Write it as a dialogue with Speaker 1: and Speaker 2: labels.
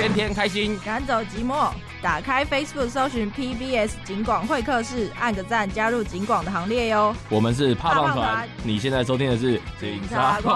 Speaker 1: 天天开心，
Speaker 2: 赶走寂寞。打开 Facebook 搜寻 PBS 警广会客室，按个赞，加入警广的行列哟。
Speaker 1: 我们是怕棒
Speaker 2: 怕棒团，
Speaker 1: 你现在收听的是警察广